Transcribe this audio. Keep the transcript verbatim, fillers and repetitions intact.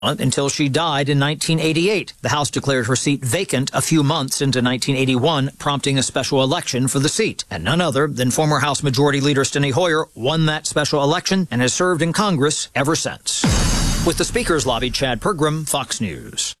until she died in nineteen eighty-eight. The House declared her seat vacant a few months into nineteen eighty-one, prompting a special election for the seat. And none other than former House Majority Leader Steny Hoyer won that special election and has served in Congress ever since. With the Speaker's lobby, Chad Pergram, Fox News.